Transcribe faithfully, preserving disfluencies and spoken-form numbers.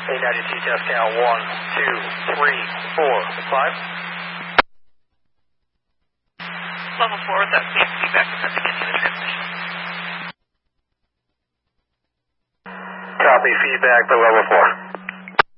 eight ninety-two test count, one, two, three, four, five. Level four without C F feedback is up against the transmission. Copy feedback for level four.